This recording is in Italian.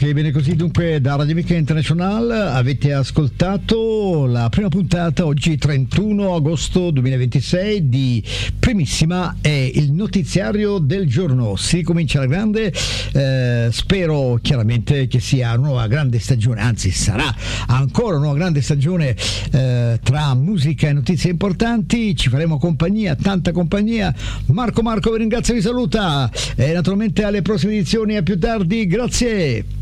E bene così, dunque, da Radio Amica International avete ascoltato la prima puntata, oggi 31 agosto 2026, di Primissima, è il notiziario del giorno. Si comincia alla grande, spero chiaramente che sia una nuova grande stagione, anzi sarà ancora una nuova grande stagione tra musica e notizie importanti. Ci faremo compagnia, tanta compagnia. Marco vi ringrazio e vi saluta, e naturalmente alle prossime edizioni, a più tardi, grazie.